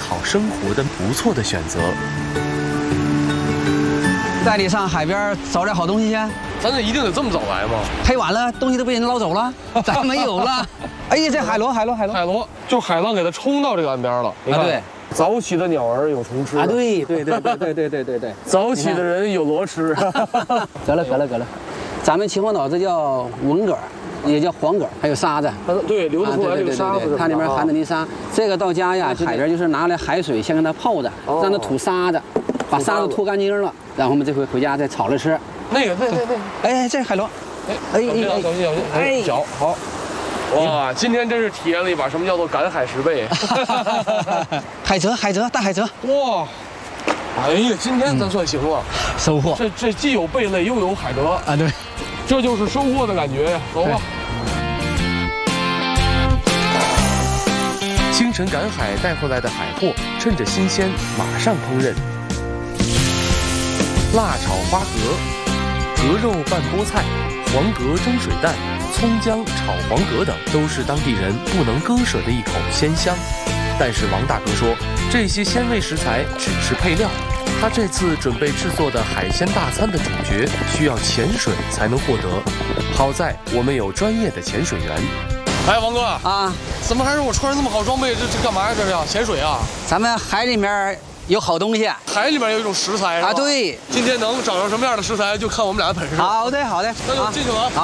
好生活的不错的选择。 带你上海边找点好东西去。 咱这一定得这么早来吗？ 太晚了，东西都被人捞走了，咱没有了。哎呀，这海螺， 海螺，就海浪给它冲到这个岸边了。 啊，对。 早起的鸟儿有虫吃啊！对， 早起的人有螺吃。 得了。咱们秦皇岛这叫文蛤，也叫黄蛤，还有沙子。 对，流得出来这个沙子， 它里面含的泥沙。这个到家呀，海边就是拿来海水先给它泡着，让它吐沙子，把沙子吐干净了，然后我们这回回家再炒着吃。 那。 哎，这海螺。 小心！哎，脚好。 哇，今天真是体验了一把什么叫做赶海十倍。 海蜇，大海蜇。 哇，哎呀，今天咱算行了， 收获。 这既有贝类又有海蜇啊，对， 这就是收获的感觉呀。走吧。 清晨赶海带回来的海货，趁着新鲜马上烹饪。辣炒花蛤、蛤肉拌菠菜、黄蛤蒸水蛋。 葱姜炒黄蛤等都是当地人不能割舍的一口鲜香，但是王大哥说，这些鲜味食材只是配料，他这次准备制作的海鲜大餐的主角需要潜水才能获得。好在我们有专业的潜水员。 哎，王哥啊， 怎么还是我穿着这么好装备？这干嘛呀？这是潜水啊？ 咱们海里面有好东西， 海里面有一种食材啊。对，今天能找到什么样的食材，就看我们俩的本事。 好的， 那就进去了。好。